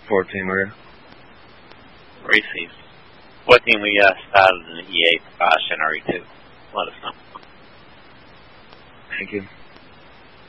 14 rear. Received. What team we started in the E8 Generary 2? Let us know. Thank you.